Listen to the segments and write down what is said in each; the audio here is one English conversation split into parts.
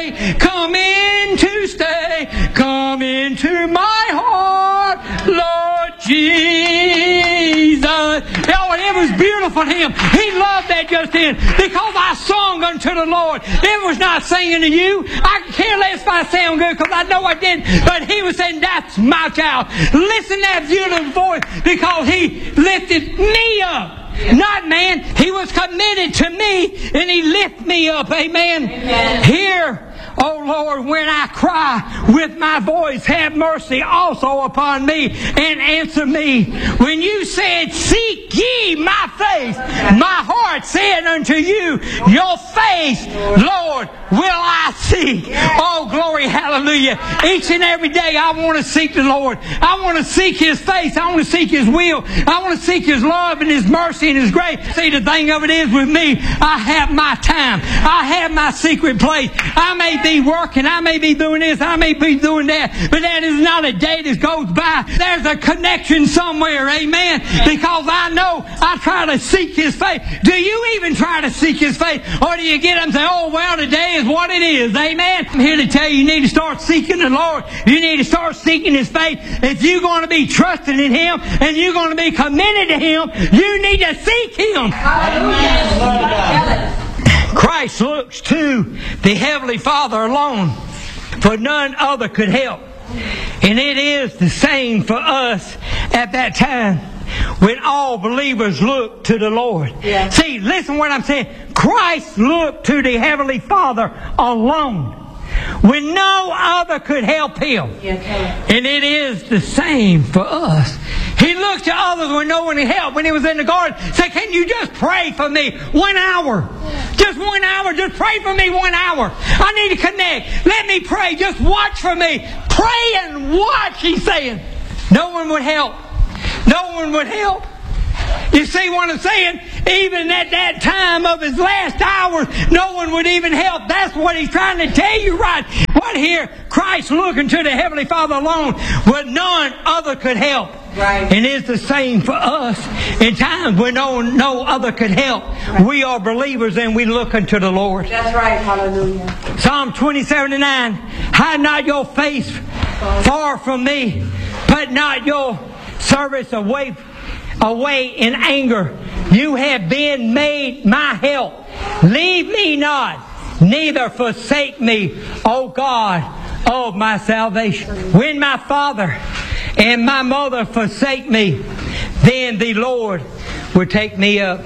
say, come in to stay, come into my heart, Lord Jesus. Oh, and it was beautiful to him. He loved that just then, because I sung unto the Lord. It was not singing to you. I could care less if I sound good, because I know I didn't. But he was saying, that's my child. Listen to that beautiful voice, because he lifted me up. Not man. He was committed to me, and he lifted me up. Amen. Amen. Here, oh Lord, when I cry with my voice, have mercy also upon me and answer me. When you said, seek ye my face, my heart said unto you, your face, Lord, will I seek. Oh, glory, hallelujah. Each and every day I want to seek the Lord. I want to seek His face. I want to seek His will. I want to seek His love and His mercy and His grace. See, the thing of it is with me, I have my time. I have my secret place. I may be working. I may be doing this. I may be doing that. But that is not a day that goes by. There's a connection somewhere. Amen. Because I know I try to seek His face. Do you even try to seek His face? Or do you get up and say, oh, well, today is what it is. Amen. I'm here to tell you, you need to start seeking the Lord. You need to start seeking His face. If you're going to be trusting in Him and you're going to be committed to Him, you need to seek Him. Amen. Christ looks to the Heavenly Father alone, for none other could help. And it is the same for us at that time when all believers look to the Lord. Yeah. See, listen what I'm saying. Christ looked to the Heavenly Father alone, when no other could help Him. Yes. And it is the same for us. He looked to others when no one could help. When He was in the garden, say, can you just pray for me 1 hour? Just 1 hour. Just pray for me 1 hour. I need to connect. Let me pray. Just watch for me. Pray and watch, He's saying. No one would help. No one would help. You see what I'm saying? Even at that time of His last hours, no one would even help. That's what He's trying to tell you right. What here? Christ looking to the Heavenly Father alone, where none other could help. Right. And it's the same for us in times when no other could help. Right. We are believers and we look unto the Lord. That's right. Hallelujah. Psalm 20:79. Hide not your face far from me. Put not your service away in anger. You have been made my help. Leave me not, neither forsake me, O God of my salvation. When my father and my mother forsake me, then the Lord will take me up.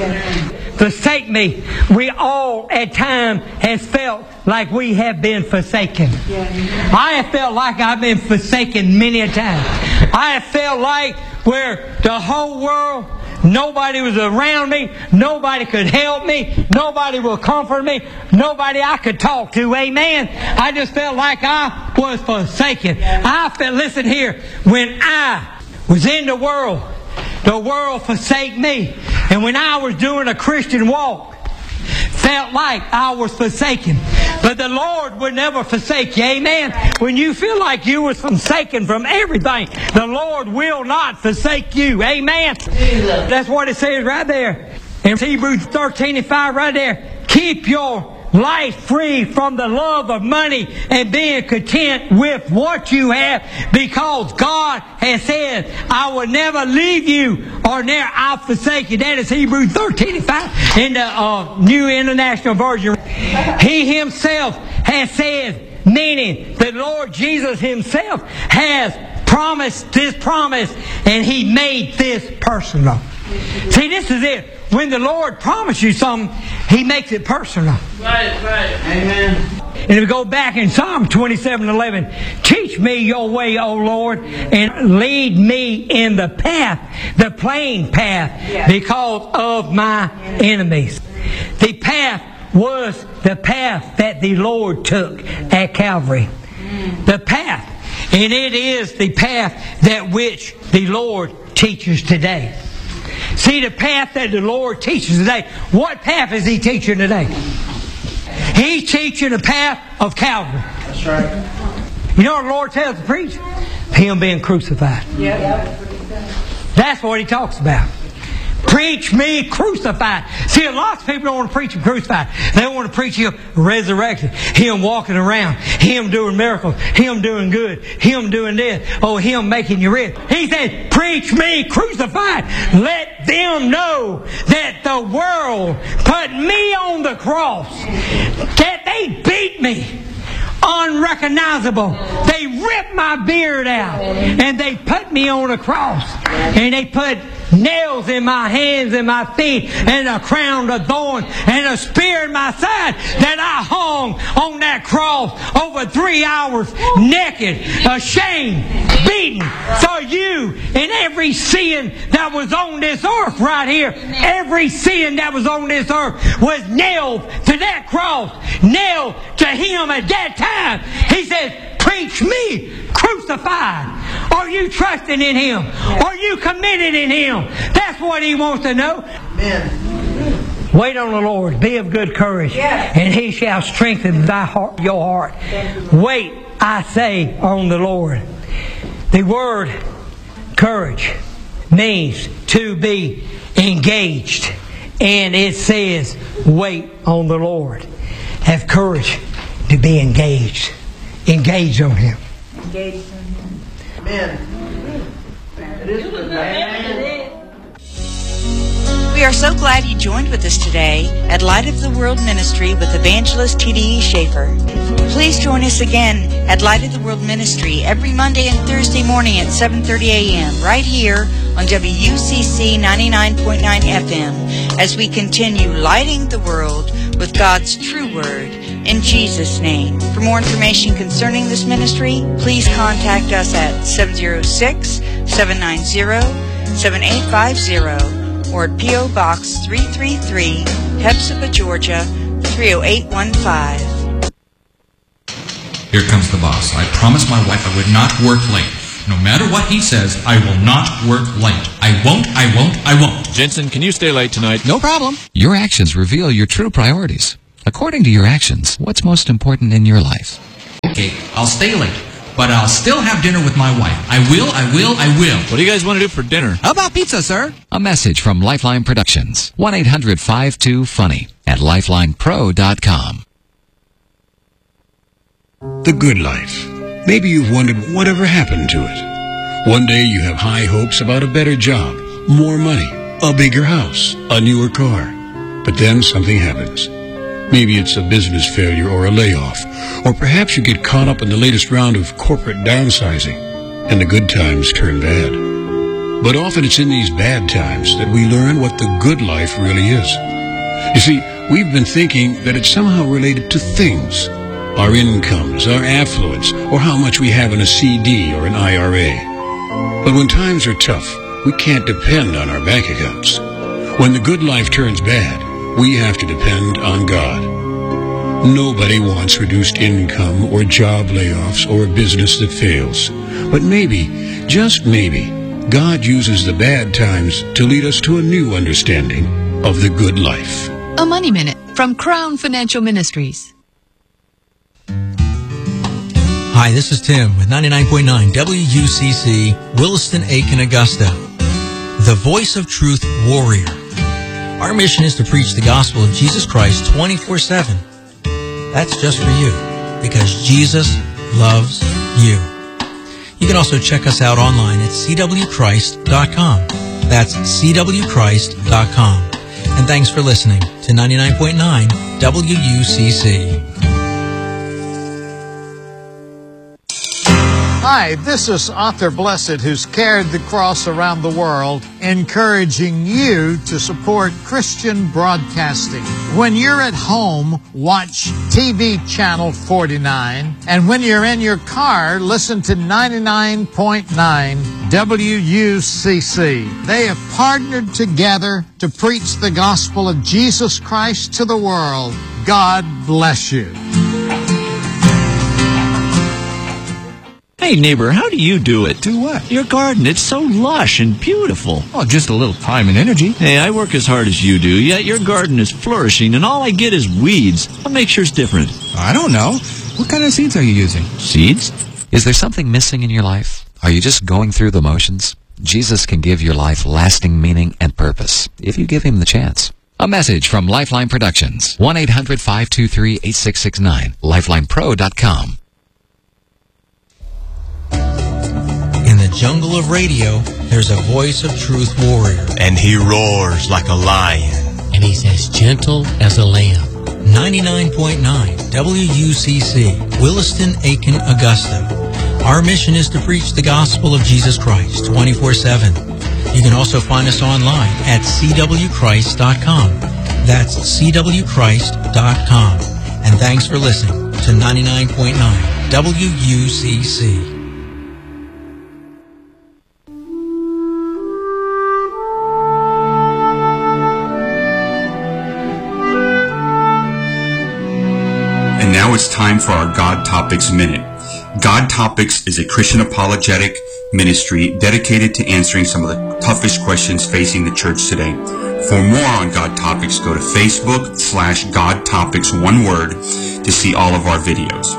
Forsake me. We all at times has felt like we have been forsaken. I have felt like I've been forsaken many a time. I have felt like where the whole world, nobody was around me, nobody could help me, nobody will comfort me, nobody I could talk to. Amen. I just felt like I was forsaken. I felt, listen here, when I was in the world forsake me. And when I was doing a Christian walk, felt like I was forsaken. But the Lord would never forsake you. Amen. When you feel like you were forsaken from everything, the Lord will not forsake you. Amen. That's what it says right there. In Hebrews 13:5 right there. Keep your life free from the love of money and being content with what you have, because God has said, I will never leave you or ne'er I'll forsake you. That is Hebrews 13:5 in the New International Version. He Himself has said, meaning the Lord Jesus Himself has promised this promise, and He made this personal. See, this is it. When the Lord promises you something, He makes it personal. Right. Amen. And if we go back in Psalm 27:11, teach me your way, O Lord, and lead me in the path, the plain path, because of my enemies. The path was the path that the Lord took at Calvary. The path. And it is the path that which the Lord teaches today. See, the path that the Lord teaches today. What path is He teaching today? He's teaching the path of Calvary. That's right. You know what the Lord tells us to preach? Him being crucified. Yeah. That's what He talks about. Preach me crucified. See, lots of people don't want to preach Him crucified. They want to preach Him resurrected. Him walking around. Him doing miracles. Him doing good. Him doing this. Oh, Him making you rich. He said, preach me crucified. Let them know that the world put me on the cross. That they beat me. Unrecognizable. They ripped my beard out and they put me on a cross, and they put nails in my hands and my feet and a crown of thorns and a spear in my side, that I hung on that cross over 3 hours naked, ashamed, beaten. So you and every sin that was on this earth right here, every sin that was on this earth was nailed to that cross, nailed to Him at that time. He says, preach me crucified. Are you trusting in Him? Are you committed in Him? That's what He wants to know. Amen. Wait on the Lord. Be of good courage, and He shall strengthen thy heart, your heart. Wait, I say, on the Lord. The word courage means to be engaged, and it says, wait on the Lord. Have courage to be engaged. Engage on Him. Engaged on Him. Amen. It is good. Amen. We are so glad you joined with us today at Light of the World Ministry with Evangelist T.D.E. Schaefer. Please join us again at Light of the World Ministry every Monday and Thursday morning at 7:30 a.m. right here on WUCC 99.9 FM as we continue lighting the world with God's true word in Jesus' name. For more information concerning this ministry, please contact us at 706-790-7850 or at P.O. Box 333, Hepzibah, Georgia 30815. Here comes the boss. I promised my wife I would not work late. No matter what he says, I will not work late. I won't. Jensen, can you stay late tonight? No problem. Your actions reveal your true priorities. According to your actions, what's most important in your life? Okay, I'll stay late, but I'll still have dinner with my wife. I will. What do you guys want to do for dinner? How about pizza, sir? A message from Lifeline Productions. 1-800-52-FUNNY at lifelinepro.com. The good life. Maybe you've wondered whatever happened to it. One day you have high hopes about a better job, more money, a bigger house, a newer car. But then something happens. Maybe it's a business failure or a layoff, or perhaps you get caught up in the latest round of corporate downsizing, and the good times turn bad. But often it's in these bad times that we learn what the good life really is. You see, we've been thinking that it's somehow related to things. Our incomes, our affluence, or how much we have in a CD or an IRA. But when times are tough, we can't depend on our bank accounts. When the good life turns bad, we have to depend on God. Nobody wants reduced income or job layoffs or a business that fails. But maybe, just maybe, God uses the bad times to lead us to a new understanding of the good life. A Money Minute from Crown Financial Ministries. Hi, this is Tim with 99.9 WUCC, Williston, Aiken, Augusta. The Voice of Truth Warrior. Our mission is to preach the gospel of Jesus Christ 24/7. That's just for you, because Jesus loves you. You can also check us out online at cwchrist.com. That's cwchrist.com. And thanks for listening to 99.9 WUCC. Hi, this is Arthur Blessed, who's carried the cross around the world, encouraging you to support Christian broadcasting. When you're at home, watch TV channel 49, and when you're in your car, listen to 99.9 WUCC. They have partnered together to preach the gospel of Jesus Christ to the world. God bless you. Hey, neighbor, how do you do it? Do what? Your garden, it's so lush and beautiful. Oh, just a little time and energy. Hey, I work as hard as you do, yet your garden is flourishing, and all I get is weeds. What makes yours different? I don't know. What kind of seeds are you using? Seeds? Is there something missing in your life? Are you just going through the motions? Jesus can give your life lasting meaning and purpose if you give Him the chance. A message from Lifeline Productions. 1-800-523-8669. LifelinePro.com. In the jungle of radio, there's a voice of truth warrior. And he roars like a lion. And he's as gentle as a lamb. 99.9 WUCC, Williston, Aiken, Augusta. Our mission is to preach the gospel of Jesus Christ 24/7. You can also find us online at cwchrist.com. That's cwchrist.com. And thanks for listening to 99.9 WUCC. And now it's time for our God Topics Minute. God Topics is a Christian apologetic ministry dedicated to answering some of the toughest questions facing the church today. For more on God Topics, go to Facebook/God Topics, one word, to see all of our videos.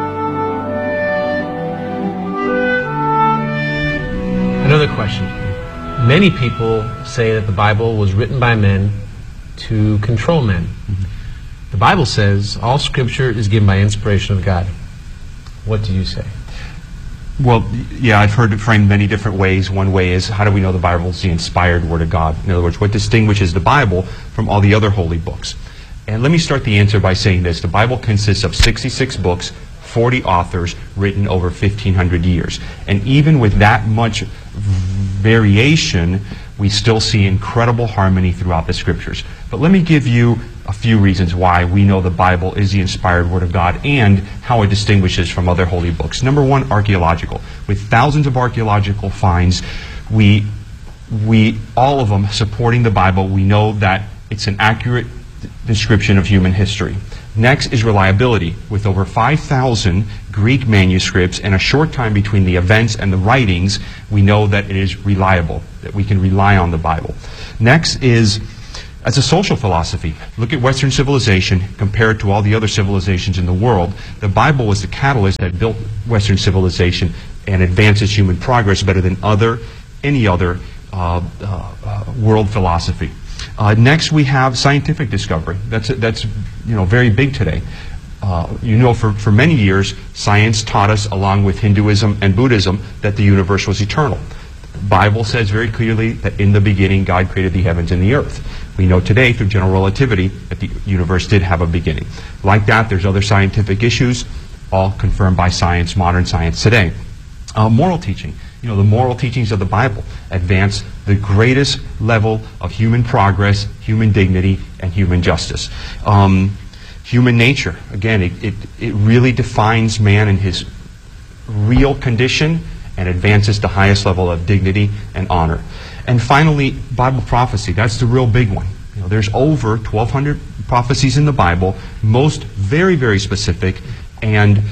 Another question. Many people say that the Bible was written by men to control men. The Bible says all Scripture is given by inspiration of God. What do you say? Well, yeah, I've heard it framed many different ways. One way is, how do we know the Bible is the inspired Word of God? In other words, what distinguishes the Bible from all the other holy books? And let me start the answer by saying this. The Bible consists of 66 books, 40 authors, written over 1,500 years. And even with that much variation, we still see incredible harmony throughout the Scriptures. But let me give you a few reasons why we know the Bible is the inspired Word of God and how it distinguishes from other holy books. Number one, archaeological. With thousands of archaeological finds, we all of them supporting the Bible, we know that it's an accurate description of human history. Next is reliability. With over 5,000 Greek manuscripts and a short time between the events and the writings, we know that it is reliable, that we can rely on the Bible. Next is as a social philosophy. Look at Western civilization compared to all the other civilizations in the world. The Bible was the catalyst that built Western civilization and advances human progress better than any other world philosophy. Next, we have scientific discovery. That's very big today. For many years, science taught us, along with Hinduism and Buddhism, that the universe was eternal. The Bible says very clearly that in the beginning, God created the heavens and the earth. We know today, through general relativity, that the universe did have a beginning. Like that, there's other scientific issues, all confirmed by science, modern science today. Moral teaching. The moral teachings of the Bible advance the greatest level of human progress, human dignity, and human justice. Human nature, again, it really defines man in his real condition and advances the highest level of dignity and honor. And finally, Bible prophecy. That's the real big one. There's over 1,200 prophecies in the Bible, most very, very specific, and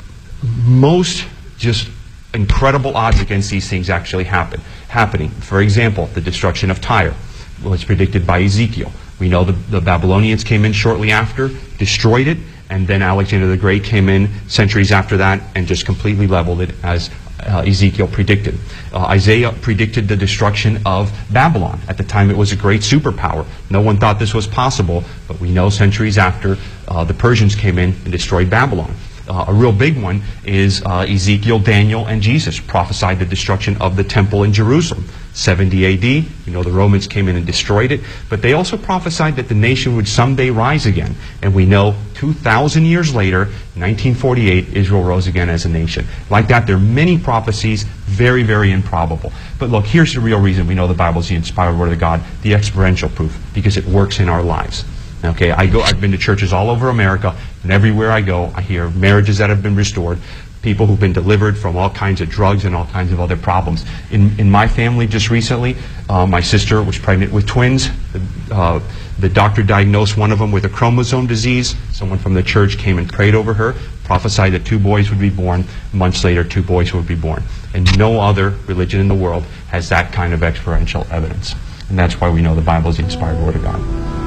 most just incredible odds against these things actually happening. For example, the destruction of Tyre was predicted by Ezekiel. We know the Babylonians came in shortly after, destroyed it, and then Alexander the Great came in centuries after that and just completely leveled it, as Ezekiel predicted. Isaiah predicted the destruction of Babylon. At the time, it was a great superpower. No one thought this was possible, but we know centuries after, the Persians came in and destroyed Babylon. A real big one is Ezekiel, Daniel, and Jesus prophesied the destruction of the temple in Jerusalem. 70 A.D., the Romans came in and destroyed it, but they also prophesied that the nation would someday rise again. And we know 2,000 years later, 1948, Israel rose again as a nation. Like that, there are many prophecies, very, very improbable. But look, here's the real reason we know the Bible is the inspired Word of God, the experiential proof, because it works in our lives. Okay, I've been to churches all over America, and everywhere I go, I hear marriages that have been restored, people who've been delivered from all kinds of drugs and all kinds of other problems. In my family, just recently, my sister was pregnant with twins. The doctor diagnosed one of them with a chromosome disease. Someone from the church came and prayed over her, prophesied that 2 boys would be born. Months later, 2 boys would be born. And no other religion in the world has that kind of experiential evidence. And that's why we know the Bible is the inspired Word of God.